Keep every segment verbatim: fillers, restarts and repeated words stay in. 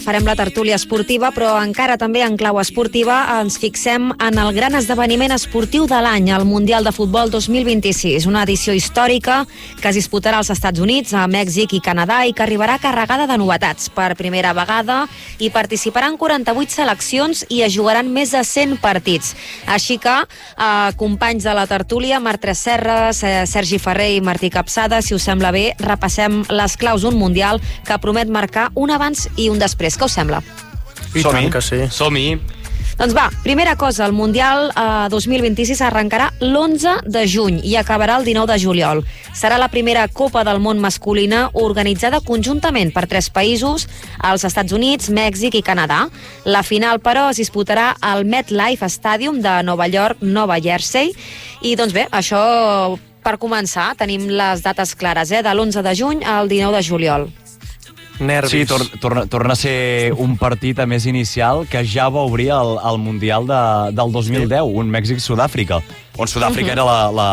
Farem la tertúlia esportiva, però encara també en clau esportiva ens fixem en el gran esdeveniment esportiu de l'any, el Mundial de Futbol dos mil vint-i-sis, una edició històrica que es disputarà als Estats Units, a Mèxic i Canadà i que arribarà carregada de novetats. Per primera vegada hi participaran quaranta-vuit seleccions i es jugaran més de cent partits. Així que, eh, companys de la tertúlia, Marc Tresserras, eh, Sergi Ferrer i Martí Capçada, si us sembla bé, repassem les claus d'un Mundial que promet marcar un abans i un després. Què us sembla? I tant que sí. Som-hi. Doncs va, primera cosa, el Mundial eh, dos mil vint-i-sis arrencarà l'onze de juny i acabarà el dinou de juliol. Serà la primera Copa del Món masculina organitzada conjuntament per tres països, els Estats Units, Mèxic i Canadà. La final, però, es disputarà al MetLife Stadium de Nova York, Nova Jersey. I, doncs bé, això per començar, tenim les dates clares, eh, de l'onze de juny al dinou de juliol. Nervis. Sí, tor torna, torna a ser un partit a més inicial que ja va obrir el, el Mundial de, del dos mil deu, un Mèxic-Sud-àfrica, on Sud-àfrica uh -huh. era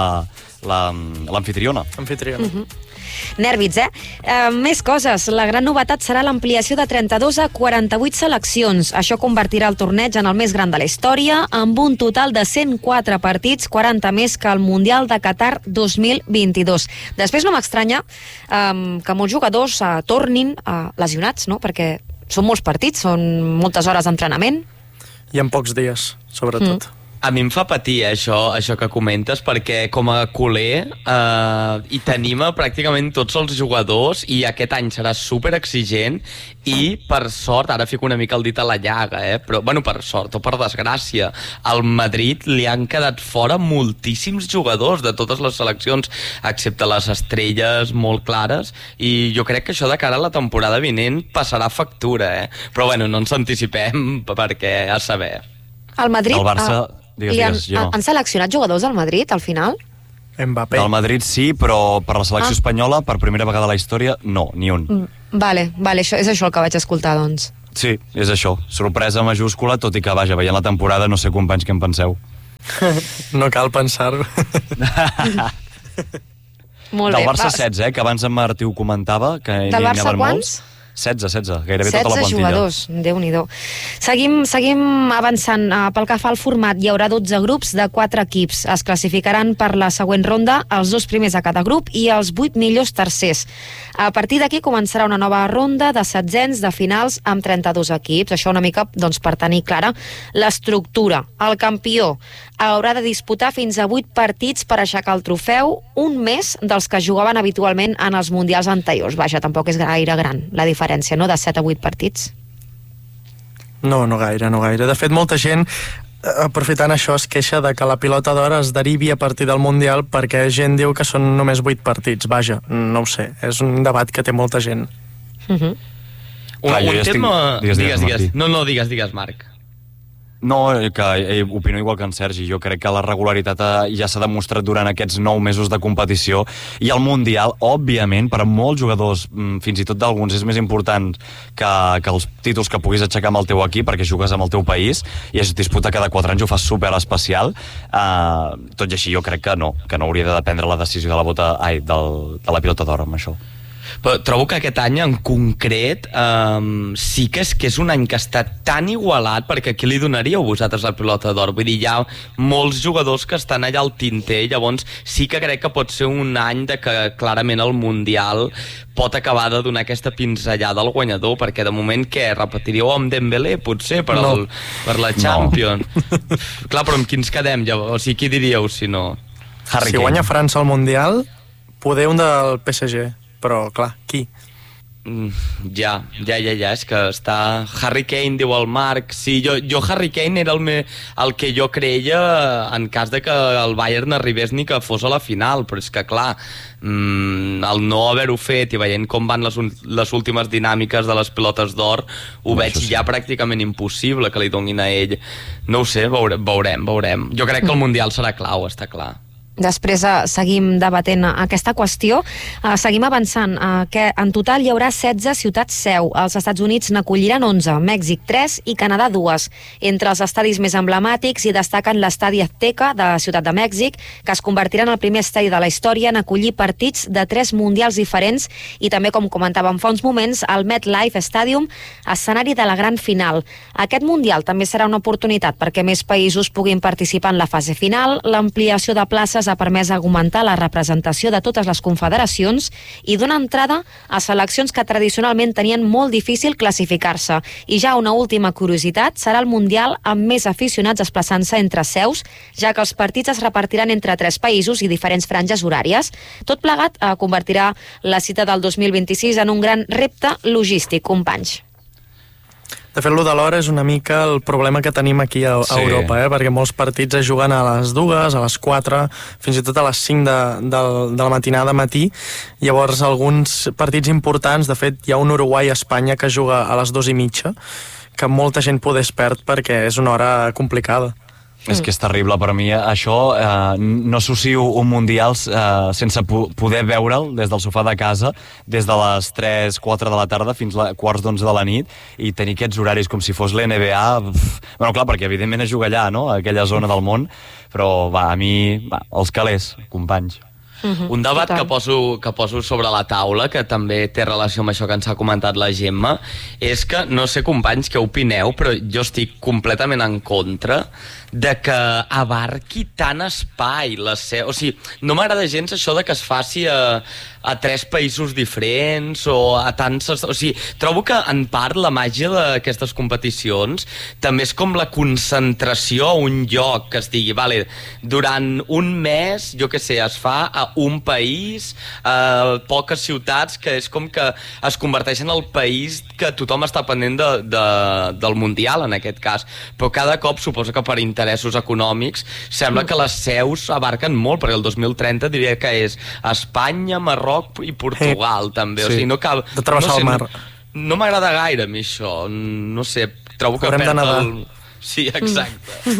l'anfitriona. La, la, Anfitriona. Uh -huh. Nervis, eh? eh? Més coses. La gran novetat serà l'ampliació de trenta-dos a quaranta-vuit seleccions. Això convertirà el torneig en el més gran de la història, amb un total de cent quatre partits, quaranta més que el Mundial de Qatar dos mil vint-i-dos. Després no m'estranya eh, que molts jugadors eh, tornin eh, lesionats, no? Perquè són molts partits, són moltes hores d'entrenament. I en pocs dies, sobretot. Mm. A mi em fa patir, eh, això, això que comentes, perquè com a culer eh, hi tenim a pràcticament tots els jugadors i aquest any serà super exigent i, per sort, ara fico una mica el dit a la llaga, eh, però, bueno, per sort o per desgràcia, al Madrid li han quedat fora moltíssims jugadors de totes les seleccions, excepte les estrelles molt clares, i jo crec que això de cara a la temporada vinent passarà factura, eh? Però, bueno, no ens anticipem perquè a saber. El Madrid... El Barça... Uh... Digues, I han, digues, jo. han seleccionat jugadors al Madrid, al final? Mbappé. Del Madrid sí, però per la selecció ah. espanyola, per primera vegada a la història, no, ni un. Mm, vale, vale, això, és això el que vaig escoltar, doncs. Sí, és això. Sorpresa majúscula, tot i que, vaja, veient la temporada, no sé, companys, què en penseu. No cal pensar-ho. Molt Del bé. Barça setze, eh, que abans en Martí ho comentava, que Del Barça quants? setze, setze, gairebé tota la plantilla. setze jugadors, Déu-n'hi-do. Seguim, seguim avançant. Uh, pel que fa al format, hi haurà dotze grups de quatre equips. Es classificaran per la següent ronda els dos primers a cada grup i els vuit millors tercers. A partir d'aquí començarà una nova ronda de setzents de finals amb trenta-dos equips. Això una mica, doncs, per tenir clara l'estructura. El campió haurà de disputar fins a vuit partits per aixecar el trofeu, un més dels que jugaven habitualment en els mundials anteriors. Vaja, tampoc és gaire gran la diferència, no?, de set a vuit partits. No, no gaire, no gaire. De fet, molta gent, aprofitant això, es queixa de que la pilota d'or es derivi a partir del Mundial perquè gent diu que són només vuit partits. Vaja, no ho sé, és un debat que té molta gent. Uh -huh. Un, Clar, un ja tema... estic... Digues, digues, digues, digues. No, no, digues, digues, Marc. No, que eh, opino igual que en Sergi. Jo crec que la regularitat eh, ja s'ha demostrat durant aquests nou mesos de competició, i el Mundial, òbviament, per a molts jugadors, fins i tot d'alguns, és més important que, que els títols que puguis aixecar amb el teu equip, perquè jugues amb el teu país i es disputa cada quatre anys, ho fa super especial. Uh, tot i així jo crec que no, que no hauria de dependre la decisió de la bota, ai, del, de la pilota d'or amb això. Però trobo que aquest any en concret um, sí que és que és un any que està tan igualat, perquè aquí li donaríeu vosaltres la pilota d'or? Vull dir, hi ha molts jugadors que estan allà al tinter, llavors sí que crec que pot ser un any de que clarament el Mundial pot acabar de donar aquesta pinzellada al guanyador, perquè de moment, què, repetiríeu amb Dembélé, potser, per, no. el, per la Champions? No. Clar, però amb qui ens quedem, llavors? O sigui, qui diríeu, si no? Harry si Kane. Guanya França al Mundial, poder un del P S G. Però, clar, qui? Mm, ja, ja, ja, ja, és que està... Harry Kane, diu el Marc. Sí, jo, jo Harry Kane era el, me, el que jo creia en cas de que el Bayern arribés ni que fos a la final, però és que, clar, mm, el no haver-ho fet i veient com van les, les últimes dinàmiques de les pilotes d'or, ho no, veig sí. ja pràcticament impossible que li donin a ell. No ho sé, veure, veurem, veurem. Jo crec que el Mundial serà clau, està clar. Després eh, seguim debatent aquesta qüestió. Eh, seguim avançant. Eh, que en total hi haurà setze ciutats seu. Els Estats Units n'acolliran onze, Mèxic tres i Canadà dues. Entre els estadis més emblemàtics hi destaquen l'estadi Azteca de Ciutat de Mèxic, que es convertirà en el primer estadi de la història en acollir partits de tres mundials diferents, i també, com comentàvem fa uns moments, el MetLife Stadium, escenari de la gran final. Aquest mundial també serà una oportunitat perquè més països puguin participar en la fase final. L'ampliació de places ha permès augmentar la representació de totes les confederacions i donar entrada a seleccions que tradicionalment tenien molt difícil classificar-se. I ja una última curiositat, serà el Mundial amb més aficionats desplaçant-se entre seus, ja que els partits es repartiran entre tres països i diferents franges horàries. Tot plegat eh, convertirà la cita del dos mil vint-i-sis en un gran repte logístic, companys. De fet, lo de l'hora és una mica el problema que tenim aquí a, a sí. Europa, eh? Perquè molts partits es juguen a les dues, a les quatre, fins i tot a les cinc de, de, de la matinada matí. Llavors, alguns partits importants, de fet, hi ha un Uruguai-Espanya que juga a les dues i mitja, que molta gent poder es perd perquè és una hora complicada. És que és terrible per mi. Això, eh, no associo un Mundial eh, sense po poder veure'l des del sofà de casa, des de les tres, quatre de la tarda fins a quarts d'onze de la nit, i tenir aquests horaris com si fos l'N B A. Bueno, clar, perquè evidentment es juga allà, no?, a aquella zona del món, però va, a mi, va, els calés, companys. Uh-huh. Un debat que poso, que poso sobre la taula, que també té relació amb això que ens ha comentat la Gemma, és que, no sé, companys, què opineu, però jo estic completament en contra de que abarqui tant espai la seu... O sigui, no m'agrada gens això de que es faci a, a tres països diferents o a tants... O sigui, trobo que en part la màgia d'aquestes competicions també és com la concentració a un lloc que es digui, vale, durant un mes, jo què sé, es fa a un país, a poques ciutats, que és com que es converteix en el país que tothom està pendent de, de, del Mundial, en aquest cas. Però cada cop suposo que per interessos econòmics sembla que les seus abarquen molt, perquè el dos mil trenta diria que és Espanya, Marroc i Portugal, també. Sí. O sigui, no cal... De travessar no sé, el mar. No, no m'agrada gaire a mi això. No sé, trobo que Haurem perd de nedar. el... Sí, exacte.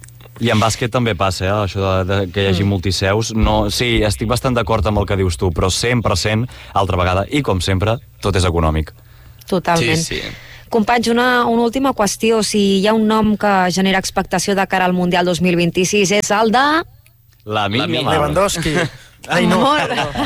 I en bàsquet també passa, eh, això de, de que hi hagi multiseus. No, sí, estic bastant d'acord amb el que dius tu, però cent per cent, altra vegada, i com sempre, tot és econòmic. Totalment. Sí, sí. Companys, una, una última qüestió. Si hi ha un nom que genera expectació de cara al Mundial dos mil vint-i-sis, és el de... Lamine Yamal. Lewandowski. Ai, no. Molt... Perdó,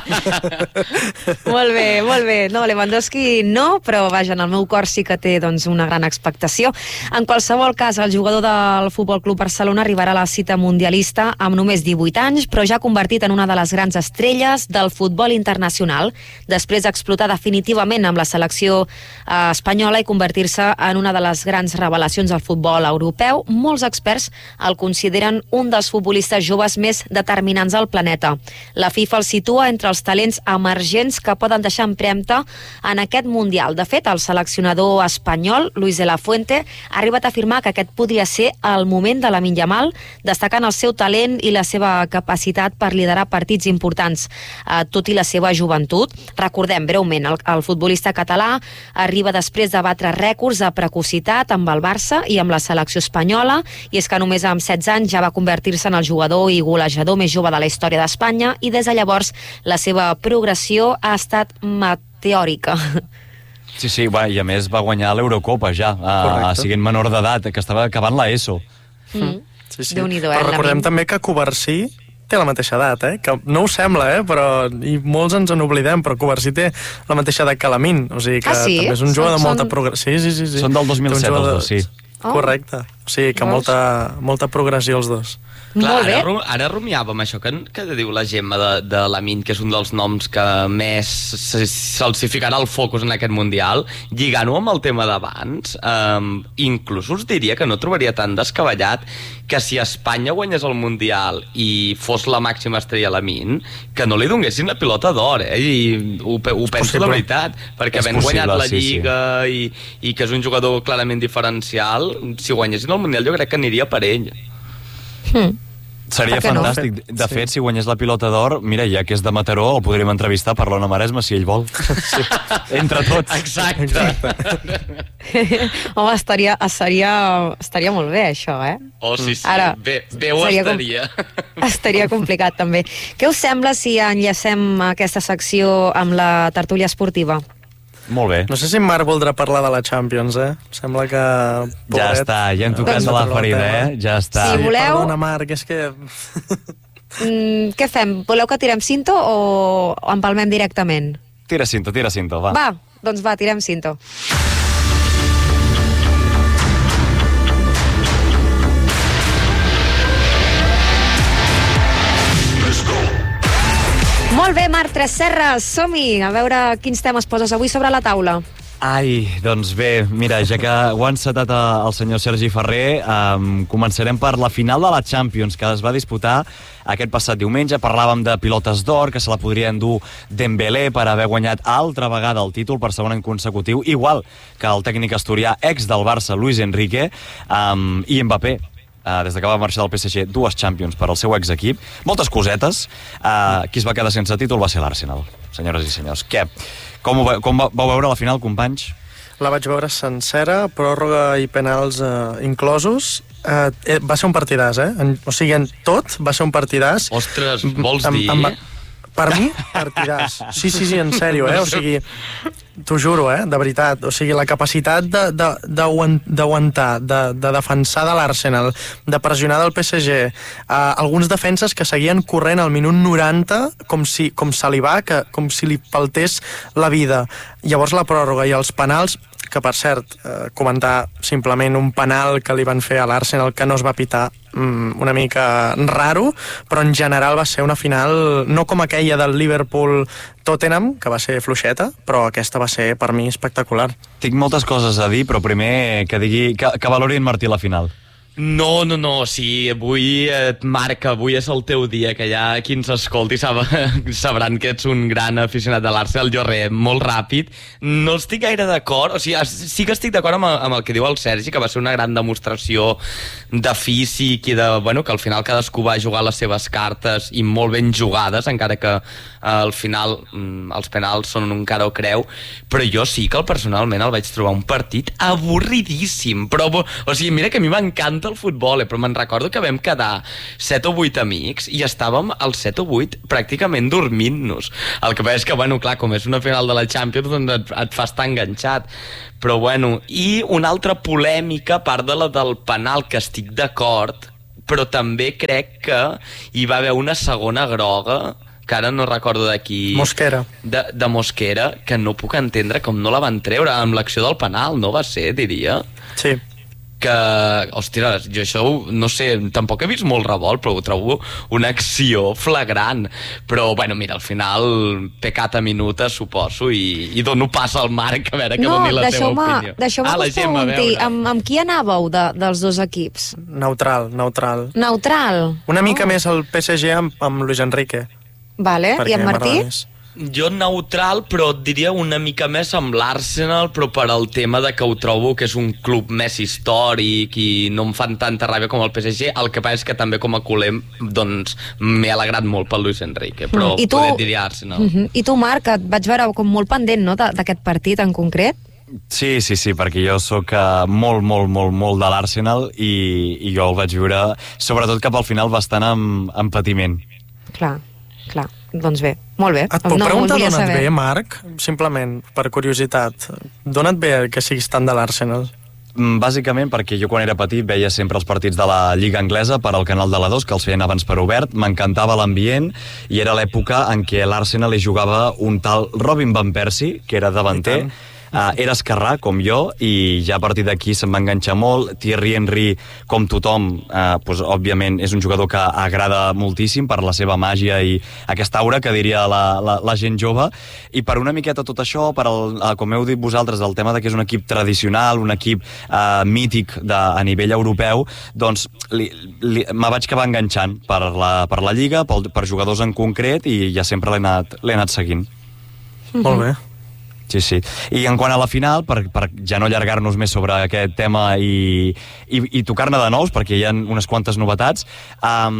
perdó. molt bé, molt bé. No, Lewandowski no, però vaja, en el meu cor sí que té doncs, una gran expectació. En qualsevol cas, el jugador del Futbol Club Barcelona arribarà a la cita mundialista amb només divuit anys, però ja convertit en una de les grans estrelles del futbol internacional, després d'explotar definitivament amb la selecció eh, espanyola i convertir-se en una de les grans revelacions del futbol europeu. Molts experts el consideren un dels futbolistes joves més determinants al planeta. La FIFA el situa entre els talents emergents que poden deixar empremta en aquest Mundial. De fet, el seleccionador espanyol, Luis de la Fuente, ha arribat a afirmar que aquest podria ser el moment de Lamine Yamal, destacant el seu talent i la seva capacitat per liderar partits importants, eh, tot i la seva joventut. Recordem breument, el, el futbolista català arriba després de batre rècords de precocitat amb el Barça i amb la selecció espanyola, i és que només amb setze anys ja va convertir-se en el jugador i golejador més jove de la història d'Espanya, i des de llavors la seva progressió ha estat meteòrica. Sí, sí, va, i a més va guanyar l'Eurocopa ja, a, a siguent menor d'edat, que estava acabant l'ESO. Mm. Sí, sí. Déu-n'hi-do, eh, Però recordem Lamine. també que Covarsí té la mateixa edat, eh? Que no ho sembla, eh? Però, i molts ens en oblidem, però Covarsí té la mateixa edat que Lamine, o sigui que Ah, sí? també és un jugador Són- de molta són- progressió. Sí, sí, sí, sí. Són del dos mil set, Té un jugador els dos, sí. Oh. Correcte. O sigui que Veus? molta, molta progressió els dos. Clar, Molt bé. ara, ru- ara rumiàvem això que, que diu la Gemma de, de Lamine, que és un dels noms que més se- se'ls ficarà el focus en aquest Mundial, lligant-ho amb el tema d'abans, um, inclús us diria que no trobaria tan descabellat que si Espanya guanyés el Mundial i fos la màxima estrella Lamine, que no li donessin la pilota d'or, eh? I ho, pe- ho penso possible. de veritat, perquè És havent possible, guanyat la sí, sí. Lliga i, i que és un jugador clarament diferencial, si guanyessin el Mundial jo crec que aniria per ell. Mm. Seria fantàstic. No? De fet, sí. si guanyés la pilota d'or, mira, ja que és de Mataró, el podríem entrevistar per l'Ona Maresma, si ell vol. Sí. Entre tots. Exacte. Exacte. Home, estaria, estaria, estaria molt bé, això, eh? Oh, sí, sí. Ara, bé, bé ho estaria. Com... Estaria complicat, també. Què us sembla si enllacem aquesta secció amb la tertúlia esportiva? Molt bé. No sé si en Marc voldrà parlar de la Champions, eh? Sembla que... Pobret, ja està, ja hem tocat de la ferida, eh? Ja està. Si voleu... Perdona, Marc, és que... mm, què fem? Voleu que tirem cinto o empalmem directament? Tira cinto, tira cinto, va. Va, doncs va, tirem cinto. Molt bé, Marc Tresserras, som-hi! A veure quins temes poses avui sobre la taula. Ai, doncs bé, mira, ja que ho ha encetat el senyor Sergi Ferrer, um, començarem per la final de la Champions, que es va disputar aquest passat diumenge. Parlàvem de pilotes d'or, que se la podria endur Dembélé per haver guanyat altra vegada el títol per segon any consecutiu, igual que el tècnic asturià ex del Barça, Luis Enrique, um, i Mbappé. Uh, des que va marxar del P S G, dues Champions per al seu exequip. Moltes cosetes. Uh, qui es va quedar sense títol va ser l'Arsenal, senyores i senyors. Què? Com, va, com va, vau veure la final, companys? La vaig veure sencera, pròrroga i penals eh, inclosos. Eh, eh, va ser un partidàs, eh? En, o sigui, en tot va ser un partidàs. Ostres, vols amb, dir... Amb, per mi, partidàs. Sí, sí, sí, en sèrio, eh? O sigui, t'ho juro, eh? De veritat. O sigui, la capacitat d'aguantar, de, de, de, de defensar de l'Arsenal, de pressionar del P S G, eh, alguns defenses que seguien corrent al minut noranta com si, com se li va, que, com si li faltés la vida. Llavors la pròrroga i els penals, que per cert, eh, comentar simplement un penal que li van fer a l'Arsenal que no es va pitar, mm, una mica raro, però en general va ser una final no com aquella del Liverpool-Tottenham, que va ser fluixeta, però aquesta va ser per mi espectacular. Tinc moltes coses a dir, però primer que digui que, que valori en Martí la final. No, no, no, sí, avui, eh, Marc, avui és el teu dia, que ja qui ens escolti sab sabran que ets un gran aficionat de l'Arsenal. Jo res, molt ràpid, no estic gaire d'acord, o sigui, sí que estic d'acord amb, amb el que diu el Sergi, que va ser una gran demostració de físic i de, bueno, que al final cadascú va jugar les seves cartes i molt ben jugades, encara que eh, al final mm, els penals són un cara o creu, però jo sí que personalment el vaig trobar un partit avorridíssim, però, o sigui, mira que a mi m'encanta el futbol, eh, però me'n recordo que vam quedar set o vuit amics i estàvem els set o vuit pràcticament dormint-nos. El que passa és que, bueno, clar, com és una final de la Champions, doncs et, et fa estar enganxat. Però, bueno, i una altra polèmica, a part de la del penal, que estic d'acord, però també crec que hi va haver una segona groga, que ara no recordo de qui... Mosquera. De, de Mosquera, que no puc entendre com no la van treure amb l'acció del penal, no va ser, diria? Sí. Que, ostres, jo això, no sé, tampoc he vist molt revolt, però ho trobo una acció flagrant. Però, bueno, mira, al final, pecata minuta, suposo, i, i dono pas al Marc a veure que no, doni la seva opinió. No, deixeu-me ah, que us pregunti, amb, amb qui anàveu de, dels dos equips? Neutral, neutral. Neutral? Una mica oh. més el P S G amb, amb Luis Enrique. Vale, i en Martí? Jo neutral, però et diria una mica més amb l'Arsenal, però per al tema de que ho trobo que és un club més històric i no em fan tanta ràbia com el P S G. El que passa és que també com a culer doncs m'he alegrat molt pel Luis Enrique, però mm. tu... poder diria Arsenal. Mm -hmm. I tu, Marc, et vaig veure com molt pendent, no?, d'aquest partit en concret. Sí, sí, sí, perquè jo sóc uh, molt, molt, molt, molt de l'Arsenal i, i jo el vaig viure, sobretot cap al final, bastant amb, amb patiment. Clar, clar. Doncs bé, molt bé. Et puc no, preguntar d'on et saber. ve, Marc? Simplement, per curiositat. D'on et ve que siguis tant de l'Arsenal? Bàsicament perquè jo quan era petit veia sempre els partits de la Lliga Anglesa per al canal de la dos, que els feien abans per obert, m'encantava l'ambient i era l'època en què l'Arsenal hi jugava un tal Robin Van Persie, que era davanter. Uh, era esquerrà, com jo, i ja a partir d'aquí se'm va enganxar molt. Thierry Henry, com tothom, uh, pues, òbviament és un jugador que agrada moltíssim per la seva màgia i aquesta aura que diria la, la, la gent jove, i per una miqueta tot això, per el, uh, com heu dit vosaltres, el tema de que és un equip tradicional, un equip uh, mític de, a nivell europeu, doncs li, li, me vaig acabar enganxant per la, per la Lliga, per, per jugadors en concret, i ja sempre l'he anat, l'he anat seguint. Mm-hmm. Molt bé. Sí, sí. I en quant a la final, per, per ja no allargar-nos més sobre aquest tema i, i, i tocar-ne de nous, perquè hi ha unes quantes novetats, um,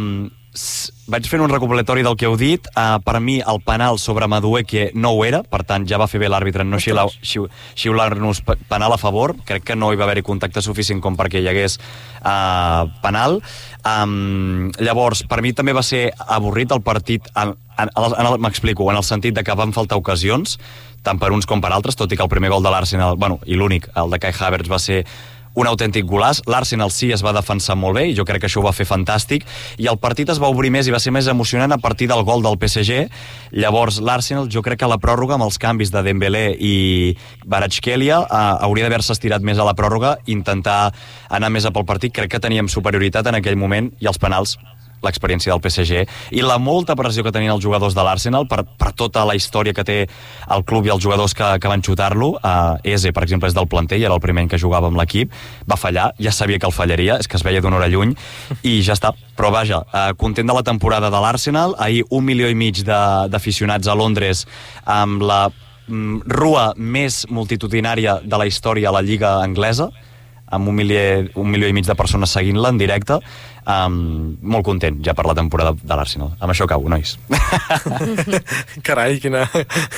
vaig fent un recopilatori del que heu dit. Uh, per mi, el penal sobre Madueke no ho era, per tant, ja va fer bé l'àrbitre en no xiular-nos penal a favor. Crec que no hi va haver-hi contacte suficient com perquè hi hagués uh, penal. Um, llavors, per mi també va ser avorrit el partit, m'explico, en el sentit de que van faltar ocasions, tant per uns com per altres, tot i que el primer gol de l'Arsenal, bueno, i l'únic, el de Kai Havertz, va ser un autèntic golaç. L'Arsenal sí es va defensar molt bé i jo crec que això ho va fer fantàstic, i el partit es va obrir més i va ser més emocionant a partir del gol del P S G. Llavors l'Arsenal, jo crec que a la pròrroga, amb els canvis de Dembélé i Kvaratskhelia, eh, hauria d'haver-se estirat més a la pròrroga, intentar anar més a pel partit. Crec que teníem superioritat en aquell moment, i els penals, l'experiència del P S G i la molta pressió que tenien els jugadors de l'Arsenal per, per tota la història que té el club i els jugadors que, que van xutar-lo. uh, Eze, per exemple, és del planter i era el primer any que jugava amb l'equip. Va fallar, ja sabia que el fallaria, és que es veia d'una hora lluny i ja està. Però vaja, uh, content de la temporada de l'Arsenal. Ahir un milió i mig d'aficionats a Londres, amb la mm, rua més multitudinària de la història a la Lliga Anglesa, amb un milió, un milió i mig de persones seguint-la en directe. Um, molt content ja per la temporada de l'Arsenal. Amb això acabo, nois. Carai, quina...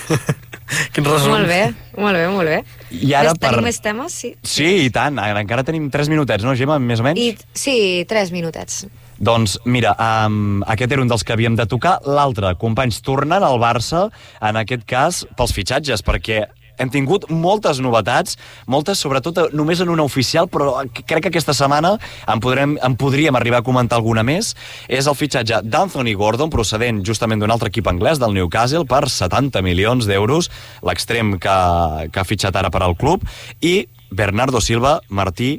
Quin resum. Molt bé, molt bé, molt bé. I ara per... Tenim més temes? Sí. Sí, i tant. Encara tenim tres minutets, no, Gemma? Més o menys? I, sí, tres minutets. Doncs mira, um, aquest era un dels que havíem de tocar. L'altre, companys, tornant al Barça, en aquest cas, pels fitxatges, perquè hem tingut moltes novetats, moltes, sobretot només en una oficial, però crec que aquesta setmana en, podrem, en podríem arribar a comentar alguna més. És el fitxatge d'Anthony Gordon, procedent justament d'un altre equip anglès, del Newcastle, per setanta milions d'euros, l'extrem que, que ha fitxat ara per al club, i Bernardo Silva, Martí,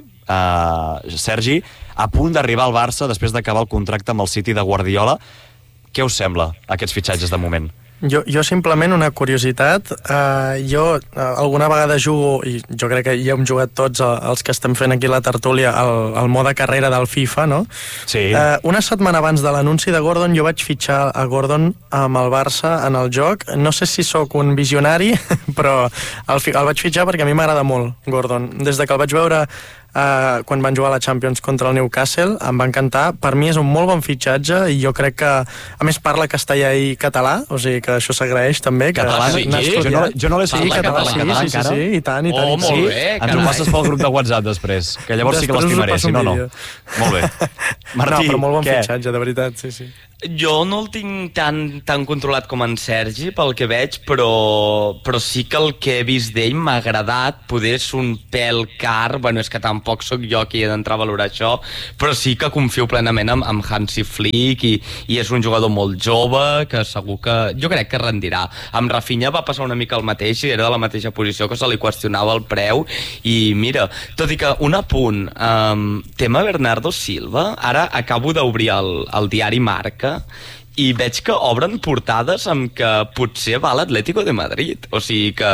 eh, Sergi, a punt d'arribar al Barça després d'acabar el contracte amb el City de Guardiola. Què us sembla, aquests fitxatges de moment? Jo, jo simplement una curiositat, uh, jo uh, alguna vegada jugo, i jo crec que ja hem jugat tots uh, els que estem fent aquí la tertúlia, el, el mode carrera del FIFA, no? Sí. Uh, una setmana abans de l'anunci de Gordon jo vaig fitxar a Gordon amb el Barça en el joc. No sé si sóc un visionari, però el, el vaig fitxar perquè a mi m'agrada molt Gordon. Des de que el vaig veure Uh, quan van jugar a la Champions contra el Newcastle, em va encantar. Per mi és un molt bon fitxatge i jo crec que, a més, parla castellà i català, o sigui que això s'agraeix també. Que català, sí? Jo no, jo no l'he sí, català, sí, català, sí, sí, sí, i tant, i tant. Oh, molt sí. bé, ens ho passes pel grup de WhatsApp després, que llavors després sí que l'estimaré, si no, no. Molt bé. Martí, no, però molt bon què? fitxatge, de veritat, sí, sí. Jo no el tinc tan, tan controlat com en Sergi, pel que veig, però, però sí que el que he vist d'ell m'ha agradat. Poder és un pèl car, bueno, és que tampoc sóc jo qui he d'entrar a valorar això, però sí que confio plenament amb, amb Hansi Flick i, i és un jugador molt jove que segur que... jo crec que rendirà. Amb Rafinha va passar una mica el mateix i era de la mateixa posició, que se li qüestionava el preu, i mira, tot i que un apunt, um, tema Bernardo Silva, ara acabo d'obrir el, el diari Marca i veig que obren portades amb que potser va l'Atlético de Madrid. O sigui que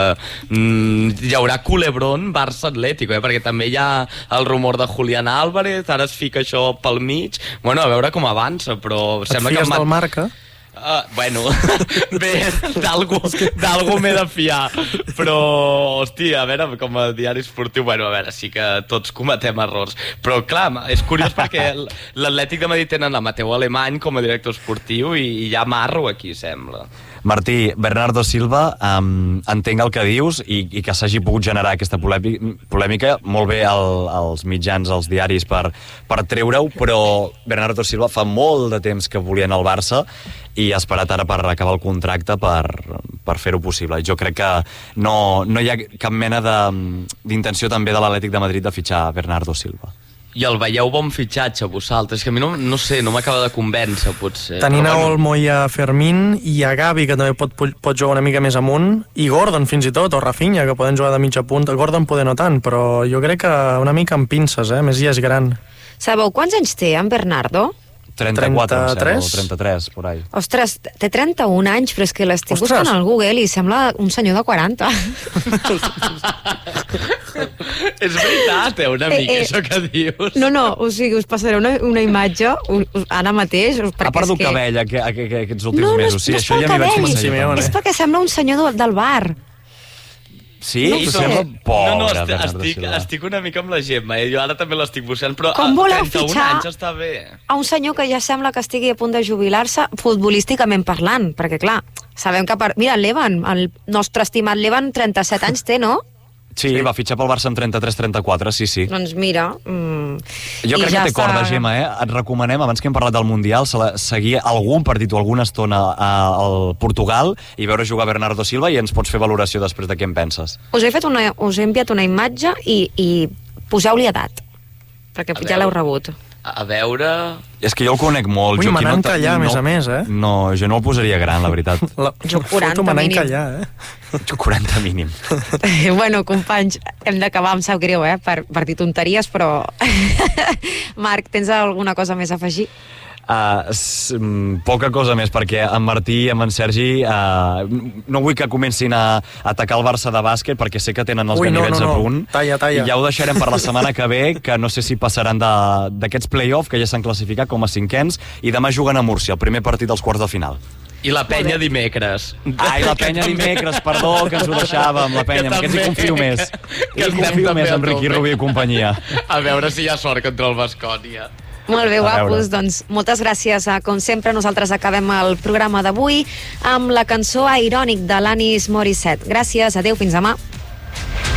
mm, hi haurà culebrón Barça-Atlético, eh? Perquè també hi ha el rumor de Julián Álvarez, ara es fica això pel mig. Bueno, a veure com avança, però... Et fies que del Marca? Uh, bueno, bé, d'algú m'he de fiar, però, hòstia, a veure, com a diari esportiu, bueno, a veure, sí que tots cometem errors, però clar, és curiós perquè l'Atlètic de Madrid tenen la Mateu Alemany com a director esportiu i hi ha marro aquí, sembla. Martí, Bernardo Silva, um, entenc el que dius i, i que s'hagi pogut generar aquesta polèmica, molt bé el, els mitjans, els diaris per, per treure-ho, però Bernardo Silva fa molt de temps que volien el Barça i ha esperat ara per acabar el contracte per, per fer-ho possible. Jo crec que no, no hi ha cap mena d'intenció també de l'Atlètic de Madrid de fitxar Bernardo Silva. I el veieu bon fitxatge, vosaltres? Que a mi no, no sé, no m'acaba de convèncer, potser. Tenint a bueno. Olmo i a Fermín i a Gavi, que també pot, pot jugar una mica més amunt, i Gordon fins i tot, o Rafinha, que poden jugar de mitja punta. Gordon poder no tant, però jo crec que una mica amb pinces, eh? Més ja és gran. Sabeu quants anys té en Bernardo? trenta-quatre, trenta-tres? trenta-tres, por ahí. Ostres, té trenta-un anys, però és que l'estic buscant al Google i sembla un senyor de quaranta. És veritat, eh, una mica, eh, eh, això que dius. No, no, o sigui, us passaré una, una imatge ara mateix. Ha perdut que... cabell aqu aqu aquests últims no, mesos. no, Sí, no això ja m'hi vaig pensar. És perquè sembla un senyor del bar. Sí? No T'ho sé. sembla? Pobre no, no, estic, Bernardo estic, Silva. estic una mica amb la Gemma, eh? Jo ara també l'estic buscant, però Com a voleu trenta-un fitxar anys està bé. a un senyor que ja sembla que estigui a punt de jubilar-se futbolísticament parlant, perquè clar, sabem que... Per... Mira, l'Evan, el nostre estimat l'Evan, trenta-set anys té, no? Sí, va fitxar pel Barça amb trenta-tres trenta-quatre, sí, sí. Doncs mira... Mm, Jo i crec ja que té està... corda, Gemma, eh? Et recomanem, abans que hem parlat del Mundial, se la- seguir algun partit o alguna estona a- al Portugal i veure jugar Bernardo Silva i ens pots fer valoració després de què en penses. Us he, fet una, us he enviat una imatge i, i poseu-li edat, perquè A ja veure. l'heu rebut. A veure... És que jo el conec molt. Ui, jo me aquí n'han te- callat, a més a més, eh? No, jo no el posaria gran, la veritat. La... Jo quaranta foto me n'han mínim. callat, eh? Jo quaranta mínim. Bueno, companys, hem d'acabar, em sap greu, eh, per, per dir tonteries, però... Marc, tens alguna cosa més a afegir? Uh, s- mm, poca cosa més, perquè en Martí i en Sergi uh, no vull que comencin a atacar el Barça de bàsquet, perquè sé que tenen els Ui, no, ganivets no, no. a punt. Talla, talla. I ja ho deixarem per la setmana que ve, que no sé si passaran de- d'aquests play-off, que ja s'han classificat com a cinquens, i demà juguen a Múrcia, el primer partit dels quarts de final. I la penya dimecres. Ai, la penya dimecres, perdó, que ens ho deixàvem, la penya, amb aquests hi confio més. Que Hi estem confio també més a en Riqui tope. Rubio i companyia. A veure si hi ha sort contra el Baskonia. Molt bé, A guapos, veure. doncs moltes gràcies. eh, Com sempre, nosaltres acabem el programa d'avui amb la cançó Ironic de l'Anis Morissette. Gràcies, adeu, fins demà.